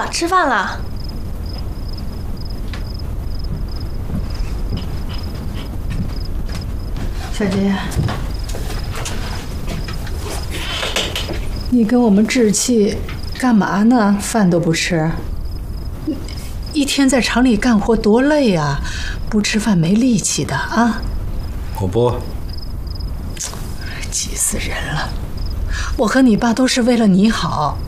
吃饭了。 小杰，你跟我们置气干嘛呢？饭都不吃，一天在厂里干活多累啊，不吃饭没力气的啊！ 我不， 急死人了！我和你爸都是为了你好，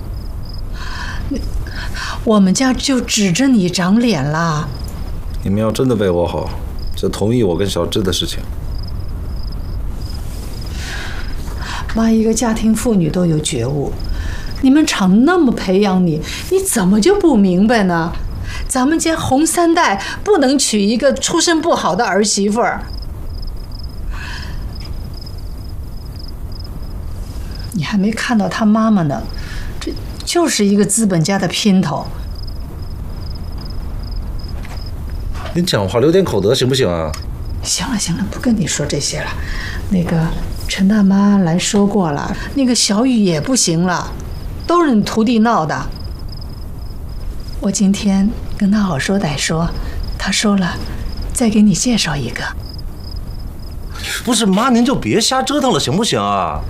我们家就指着你长脸了。 你们要真的为我好，就同意我跟小芝的事情。 妈一个家庭妇女都有觉悟，你们厂那么培养你，你怎么就不明白呢？咱们家红三代不能娶一个出身不好的儿媳妇儿。你还没看到她妈妈呢，这就是一个资本家的姘头。 你讲话留点口德行不行啊？ 行了行了，不跟你说这些了。那个陈大妈来说过了，那个小雨也不行了，都是你徒弟闹的。我今天跟他好说歹说，他说了再给你介绍一个。 不是妈，您就别瞎折腾了行不行啊？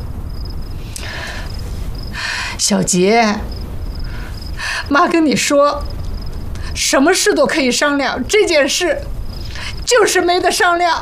小杰，妈跟你说，什么事都可以商量，这件事就是没得商量。